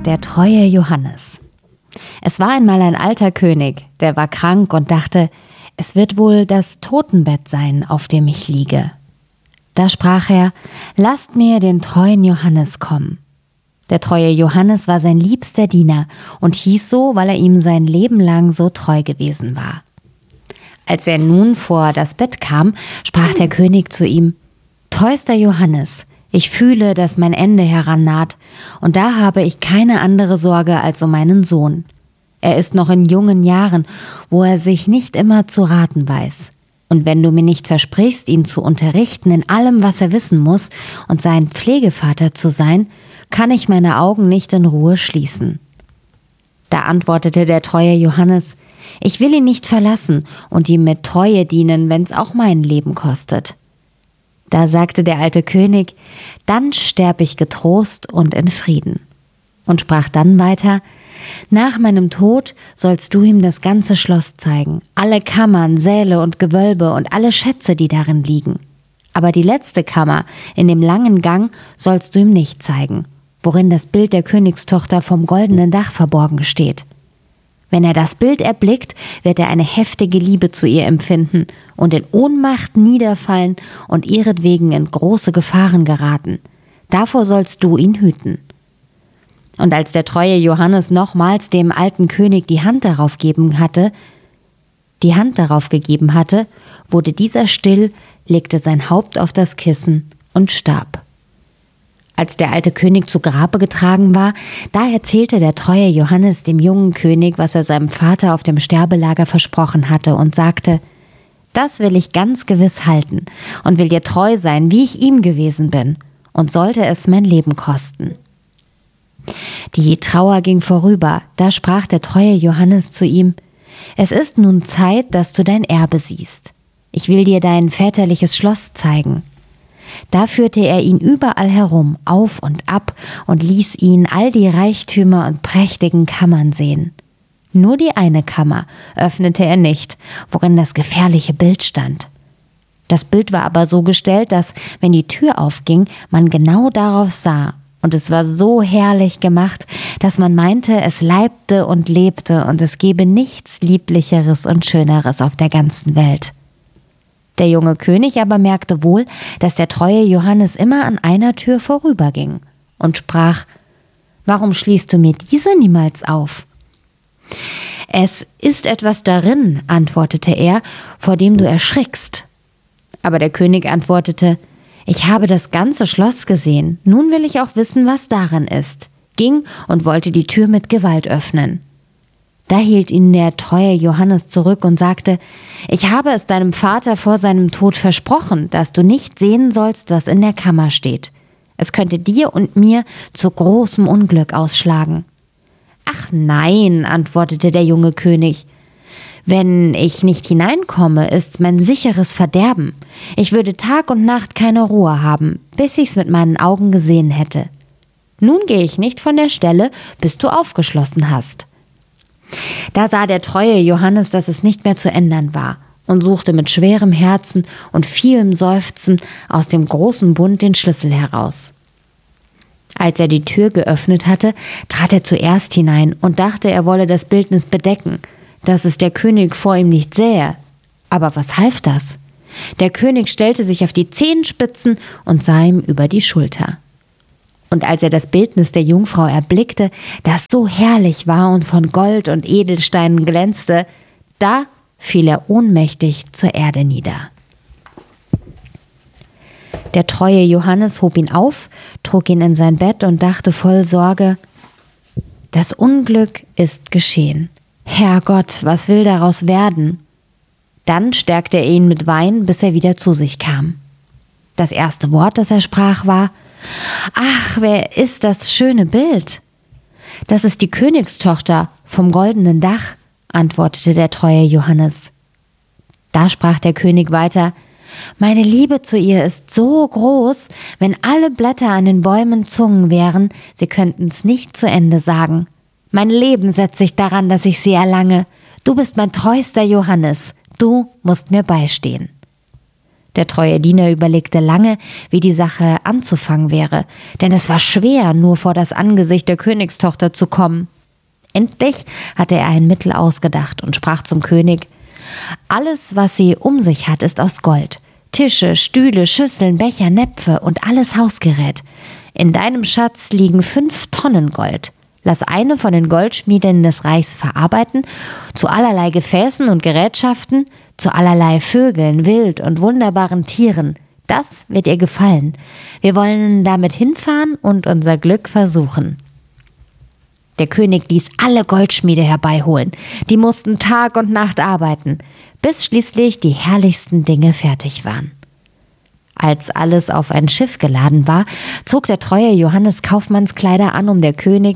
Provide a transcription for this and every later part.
Der treue Johannes. Es war einmal ein alter König, der war krank und dachte, es wird wohl das Totenbett sein, auf dem ich liege. Da sprach er, lasst mir den treuen Johannes kommen. Der treue Johannes war sein liebster Diener und hieß so, weil er ihm sein Leben lang so treu gewesen war. Als er nun vor das Bett kam, sprach der König zu ihm, treuster Johannes, ich fühle, dass mein Ende herannaht, und da habe ich keine andere Sorge als um meinen Sohn. Er ist noch in jungen Jahren, wo er sich nicht immer zu raten weiß. Und wenn du mir nicht versprichst, ihn zu unterrichten in allem, was er wissen muss, und sein Pflegevater zu sein, kann ich meine Augen nicht in Ruhe schließen. Da antwortete der treue Johannes, ich will ihn nicht verlassen und ihm mit Treue dienen, wenn's auch mein Leben kostet. Da sagte der alte König, dann sterb ich getrost und in Frieden. Und sprach dann weiter, nach meinem Tod sollst du ihm das ganze Schloss zeigen, alle Kammern, Säle und Gewölbe und alle Schätze, die darin liegen. Aber die letzte Kammer in dem langen Gang sollst du ihm nicht zeigen, worin das Bild der Königstochter vom goldenen Dach verborgen steht. Wenn er das Bild erblickt, wird er eine heftige Liebe zu ihr empfinden und in Ohnmacht niederfallen und ihretwegen in große Gefahren geraten. Davor sollst du ihn hüten. Und als der treue Johannes nochmals dem alten König die Hand darauf gegeben hatte, wurde dieser still, legte sein Haupt auf das Kissen und starb. Als der alte König zu Grabe getragen war, da erzählte der treue Johannes dem jungen König, was er seinem Vater auf dem Sterbelager versprochen hatte und sagte, das will ich ganz gewiss halten und will dir treu sein, wie ich ihm gewesen bin, und sollte es mein Leben kosten. Die Trauer ging vorüber, da sprach der treue Johannes zu ihm, es ist nun Zeit, dass du dein Erbe siehst. Ich will dir dein väterliches Schloss zeigen. Da führte er ihn überall herum, auf und ab, und ließ ihn all die Reichtümer und prächtigen Kammern sehen. Nur die eine Kammer öffnete er nicht, worin das gefährliche Bild stand. Das Bild war aber so gestellt, dass, wenn die Tür aufging, man genau darauf sah, und es war so herrlich gemacht, dass man meinte, es leibte und lebte, und es gebe nichts Lieblicheres und Schöneres auf der ganzen Welt. Der junge König aber merkte wohl, dass der treue Johannes immer an einer Tür vorüberging und sprach, warum schließt du mir diese niemals auf? Es ist etwas darin, antwortete er, vor dem du erschrickst. Aber der König antwortete, ich habe das ganze Schloss gesehen, nun will ich auch wissen, was darin ist, ging und wollte die Tür mit Gewalt öffnen. Da hielt ihn der treue Johannes zurück und sagte, ich habe es deinem Vater vor seinem Tod versprochen, dass du nicht sehen sollst, was in der Kammer steht. Es könnte dir und mir zu großem Unglück ausschlagen. Ach nein, antwortete der junge König, wenn ich nicht hineinkomme, ist's mein sicheres Verderben. Ich würde Tag und Nacht keine Ruhe haben, bis ich's mit meinen Augen gesehen hätte. Nun gehe ich nicht von der Stelle, bis du aufgeschlossen hast. Da sah der treue Johannes, dass es nicht mehr zu ändern war, und suchte mit schwerem Herzen und vielem Seufzen aus dem großen Bund den Schlüssel heraus. Als er die Tür geöffnet hatte, trat er zuerst hinein und dachte, er wolle das Bildnis bedecken, dass es der König vor ihm nicht sähe. Aber was half das? Der König stellte sich auf die Zehenspitzen und sah ihm über die Schulter. Und als er das Bildnis der Jungfrau erblickte, das so herrlich war und von Gold und Edelsteinen glänzte, da fiel er ohnmächtig zur Erde nieder. Der treue Johannes hob ihn auf, trug ihn in sein Bett und dachte voll Sorge, das Unglück ist geschehen. Herrgott, was will daraus werden? Dann stärkte er ihn mit Wein, bis er wieder zu sich kam. Das erste Wort, das er sprach, war, »Ach, wer ist das schöne Bild?« »Das ist die Königstochter vom goldenen Dach«, antwortete der treue Johannes. Da sprach der König weiter, »Meine Liebe zu ihr ist so groß, wenn alle Blätter an den Bäumen Zungen wären, sie könnten's nicht zu Ende sagen. Mein Leben setze ich daran, dass ich sie erlange. Du bist mein treuster Johannes, du musst mir beistehen.« Der treue Diener überlegte lange, wie die Sache anzufangen wäre, denn es war schwer, nur vor das Angesicht der Königstochter zu kommen. Endlich hatte er ein Mittel ausgedacht und sprach zum König: »Alles, was sie um sich hat, ist aus Gold. Tische, Stühle, Schüsseln, Becher, Näpfe und alles Hausgerät. In deinem Schatz liegen 5 Tonnen Gold. Lass eine von den Goldschmieden des Reichs verarbeiten, zu allerlei Gefäßen und Gerätschaften, zu allerlei Vögeln, Wild und wunderbaren Tieren. Das wird ihr gefallen. Wir wollen damit hinfahren und unser Glück versuchen.« Der König ließ alle Goldschmiede herbeiholen. Die mussten Tag und Nacht arbeiten, bis schließlich die herrlichsten Dinge fertig waren. Als alles auf ein Schiff geladen war, zog der treue Johannes Kaufmannskleider an und der König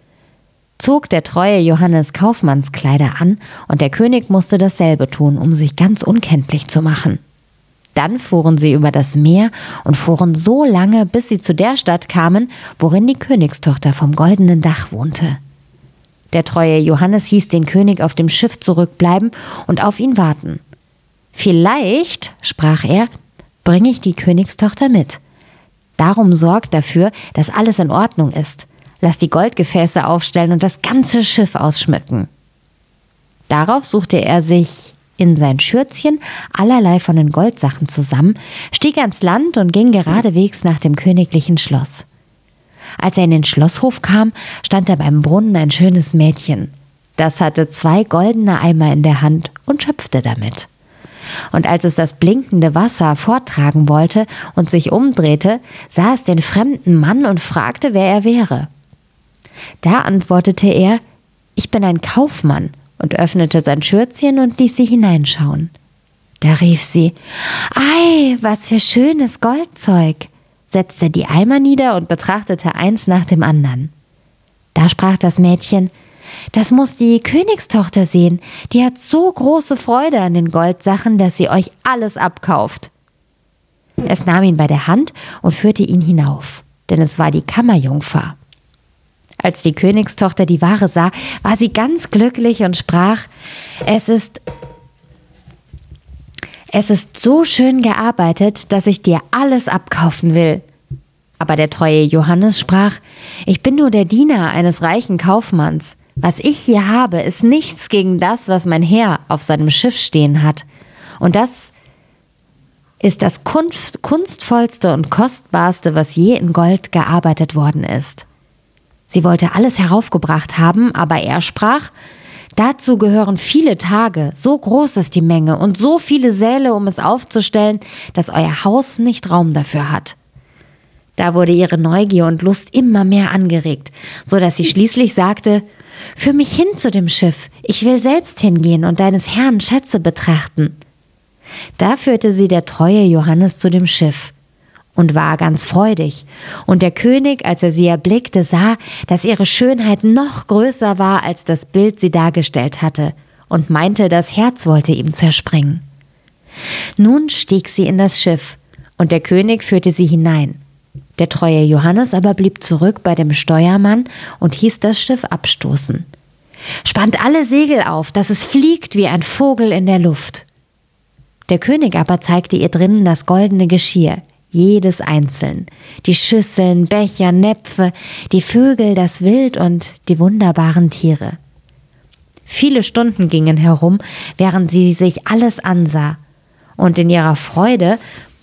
musste dasselbe tun, um sich ganz unkenntlich zu machen. Dann fuhren sie über das Meer und fuhren so lange, bis sie zu der Stadt kamen, worin die Königstochter vom goldenen Dach wohnte. Der treue Johannes hieß den König auf dem Schiff zurückbleiben und auf ihn warten. »Vielleicht«, sprach er, »bringe ich die Königstochter mit. Darum sorgt dafür, dass alles in Ordnung ist. Lass die Goldgefäße aufstellen und das ganze Schiff ausschmücken.« Darauf suchte er sich in sein Schürzchen allerlei von den Goldsachen zusammen, stieg ans Land und ging geradewegs nach dem königlichen Schloss. Als er in den Schlosshof kam, stand da beim Brunnen ein schönes Mädchen. Das hatte 2 goldene Eimer in der Hand und schöpfte damit. Und als es das blinkende Wasser forttragen wollte und sich umdrehte, sah es den fremden Mann und fragte, wer er wäre. Da antwortete er: »Ich bin ein Kaufmann«, und öffnete sein Schürzchen und ließ sie hineinschauen. Da rief sie: »Ei, was für schönes Goldzeug«, setzte die Eimer nieder und betrachtete eins nach dem anderen. Da sprach das Mädchen: »Das muss die Königstochter sehen, die hat so große Freude an den Goldsachen, dass sie euch alles abkauft.« Es nahm ihn bei der Hand und führte ihn hinauf, denn es war die Kammerjungfer. Als die Königstochter die Ware sah, war sie ganz glücklich und sprach: Es ist so schön gearbeitet, dass ich dir alles abkaufen will.« Aber der treue Johannes sprach: »Ich bin nur der Diener eines reichen Kaufmanns. Was ich hier habe, ist nichts gegen das, was mein Herr auf seinem Schiff stehen hat. Und das ist das kunstvollste und kostbarste, was je in Gold gearbeitet worden ist.« Sie wollte alles heraufgebracht haben, aber er sprach: »Dazu gehören viele Tage, so groß ist die Menge und so viele Säle, um es aufzustellen, dass euer Haus nicht Raum dafür hat.« Da wurde ihre Neugier und Lust immer mehr angeregt, so dass sie schließlich sagte: »Führ mich hin zu dem Schiff, ich will selbst hingehen und deines Herrn Schätze betrachten.« Da führte sie der treue Johannes zu dem Schiff und war ganz freudig. Und der König, als er sie erblickte, sah, dass ihre Schönheit noch größer war, als das Bild sie dargestellt hatte, und meinte, das Herz wollte ihm zerspringen. Nun stieg sie in das Schiff, und der König führte sie hinein. Der treue Johannes aber blieb zurück bei dem Steuermann und hieß das Schiff abstoßen. »Spannt alle Segel auf, dass es fliegt wie ein Vogel in der Luft.« Der König aber zeigte ihr drinnen das goldene Geschirr, jedes einzeln, die Schüsseln, Becher, Näpfe, die Vögel, das Wild und die wunderbaren Tiere. Viele Stunden gingen herum, während sie sich alles ansah, und in ihrer Freude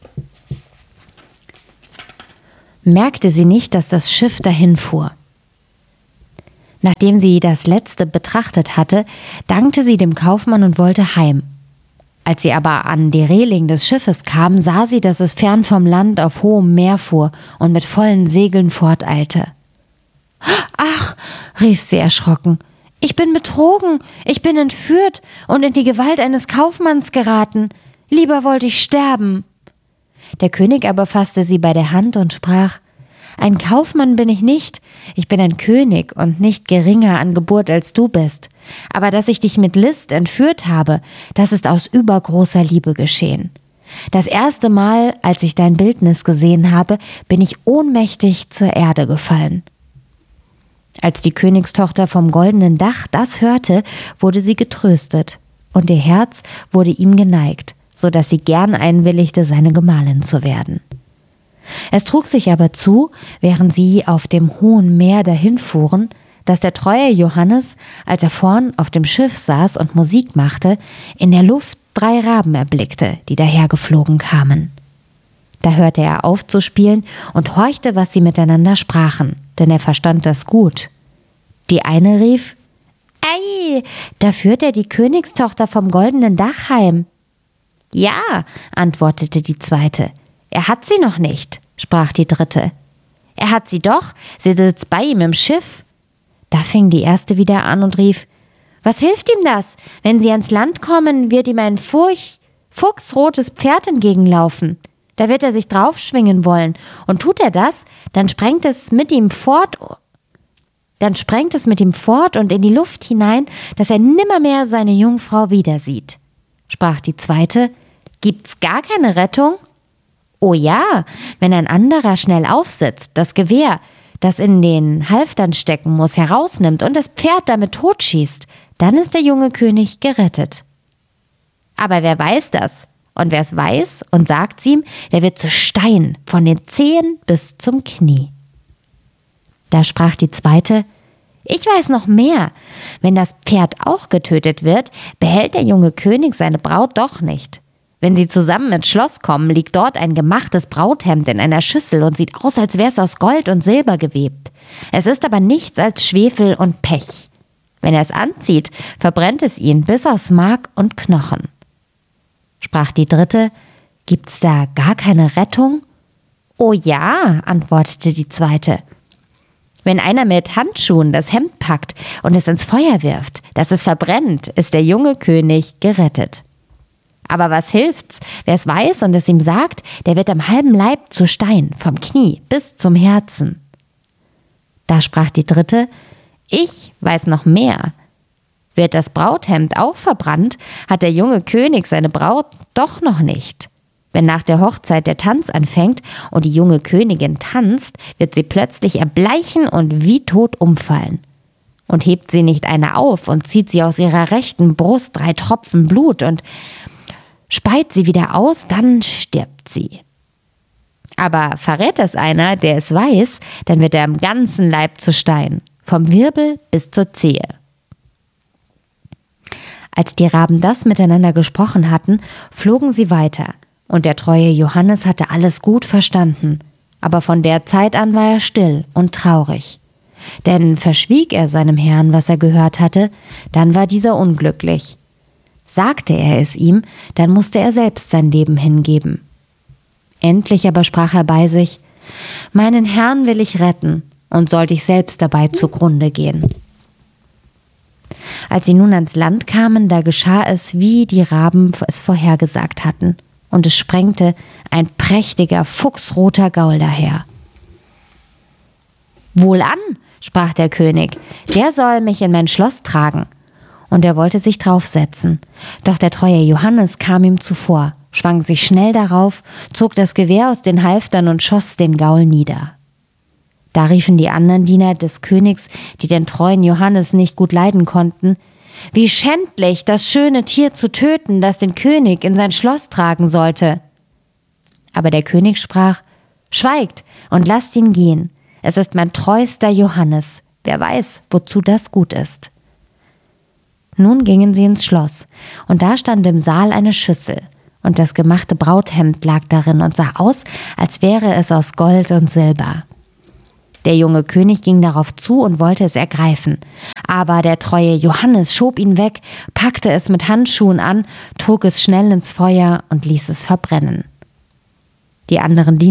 merkte sie nicht, dass das Schiff dahinfuhr. Nachdem sie das Letzte betrachtet hatte, dankte sie dem Kaufmann und wollte heim. Als sie aber an die Reling des Schiffes kam, sah sie, dass es fern vom Land auf hohem Meer fuhr und mit vollen Segeln forteilte. »Ach«, rief sie erschrocken, »ich bin betrogen, ich bin entführt und in die Gewalt eines Kaufmanns geraten. Lieber wollte ich sterben.« Der König aber fasste sie bei der Hand und sprach: »Ein Kaufmann bin ich nicht, ich bin ein König und nicht geringer an Geburt als du bist. Aber dass ich dich mit List entführt habe, das ist aus übergroßer Liebe geschehen. Das erste Mal, als ich dein Bildnis gesehen habe, bin ich ohnmächtig zur Erde gefallen.« Als die Königstochter vom goldenen Dach das hörte, wurde sie getröstet, und ihr Herz wurde ihm geneigt, so dass sie gern einwilligte, seine Gemahlin zu werden. Es trug sich aber zu, während sie auf dem hohen Meer dahinfuhren, dass der treue Johannes, als er vorn auf dem Schiff saß und Musik machte, in der Luft 3 Raben erblickte, die dahergeflogen kamen. Da hörte er auf zu spielen und horchte, was sie miteinander sprachen, denn er verstand das gut. Die eine rief: »Ei, da führt er die Königstochter vom goldenen Dach heim.« »Ja«, antwortete die zweite. »Er hat sie noch nicht«, sprach die dritte. »Er hat sie doch, sie sitzt bei ihm im Schiff.« Da fing die erste wieder an und rief: »Was hilft ihm das? Wenn sie ans Land kommen, wird ihm ein fuchsrotes Pferd entgegenlaufen. Da wird er sich draufschwingen wollen. Und tut er das, dann sprengt es mit ihm fort und in die Luft hinein, dass er nimmermehr seine Jungfrau wieder sieht.« Sprach die zweite: »Gibt's gar keine Rettung?« »Oh ja, wenn ein anderer schnell aufsitzt, das Gewehr, das in den Halftern stecken muss, herausnimmt und das Pferd damit totschießt, dann ist der junge König gerettet. Aber wer weiß das? Und wer es weiß und sagt's ihm, der wird zu Stein, von den Zehen bis zum Knie.« Da sprach die zweite: »Ich weiß noch mehr. Wenn das Pferd auch getötet wird, behält der junge König seine Braut doch nicht. Wenn sie zusammen ins Schloss kommen, liegt dort ein gemachtes Brauthemd in einer Schüssel und sieht aus, als wäre es aus Gold und Silber gewebt. Es ist aber nichts als Schwefel und Pech. Wenn er es anzieht, verbrennt es ihn bis aus Mark und Knochen.« Sprach die dritte: »Gibt's da gar keine Rettung?« »Oh ja«, antwortete die zweite. »Wenn einer mit Handschuhen das Hemd packt und es ins Feuer wirft, dass es verbrennt, ist der junge König gerettet. Aber was hilft's? Wer es weiß und es ihm sagt, der wird am halben Leib zu Stein, vom Knie bis zum Herzen.« Da sprach die dritte: »Ich weiß noch mehr. Wird das Brauthemd auch verbrannt, hat der junge König seine Braut doch noch nicht. Wenn nach der Hochzeit der Tanz anfängt und die junge Königin tanzt, wird sie plötzlich erbleichen und wie tot umfallen. Und hebt sie nicht eine auf und zieht sie aus ihrer rechten Brust 3 Tropfen Blut und speit sie wieder aus, dann stirbt sie. Aber verrät es einer, der es weiß, dann wird er am ganzen Leib zu Stein, vom Wirbel bis zur Zehe.« Als die Raben das miteinander gesprochen hatten, flogen sie weiter, und der treue Johannes hatte alles gut verstanden, aber von der Zeit an war er still und traurig. Denn verschwieg er seinem Herrn, was er gehört hatte, dann war dieser unglücklich. Sagte er es ihm, dann musste er selbst sein Leben hingeben. Endlich aber sprach er bei sich: »Meinen Herrn will ich retten, und sollte ich selbst dabei zugrunde gehen.« Als sie nun ans Land kamen, da geschah es, wie die Raben es vorhergesagt hatten, und es sprengte ein prächtiger, fuchsroter Gaul daher. »Wohlan«, sprach der König, »der soll mich in mein Schloss tragen.« Und er wollte sich draufsetzen. Doch der treue Johannes kam ihm zuvor, schwang sich schnell darauf, zog das Gewehr aus den Halftern und schoss den Gaul nieder. Da riefen die anderen Diener des Königs, die den treuen Johannes nicht gut leiden konnten: »Wie schändlich, das schöne Tier zu töten, das den König in sein Schloss tragen sollte.« Aber der König sprach: »Schweigt und lasst ihn gehen. Es ist mein treuster Johannes. Wer weiß, wozu das gut ist.« Nun gingen sie ins Schloss, und da stand im Saal eine Schüssel, und das gemachte Brauthemd lag darin und sah aus, als wäre es aus Gold und Silber. Der junge König ging darauf zu und wollte es ergreifen, aber der treue Johannes schob ihn weg, packte es mit Handschuhen an, trug es schnell ins Feuer und ließ es verbrennen. Die anderen